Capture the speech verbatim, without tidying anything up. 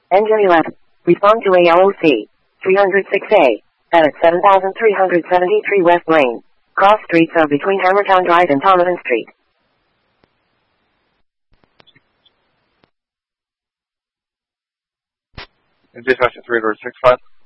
Engine eleven. Respond to A L O C. three oh six A. Edit seven thousand three hundred seventy-three West Lane. Cross streets are between Hammertown Drive and Thomason Street. And dispatch three oh six five.